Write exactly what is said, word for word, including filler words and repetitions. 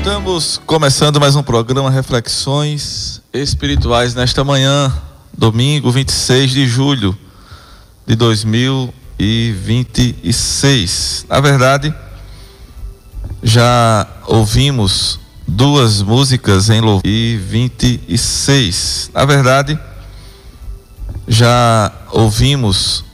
Estamos começando mais um programa Reflexões Espirituais nesta manhã, domingo vinte e seis de julho de dois mil e vinte e seis. Na verdade, já ouvimos duas músicas em louvor e vinte e seis. Na verdade, já ouvimos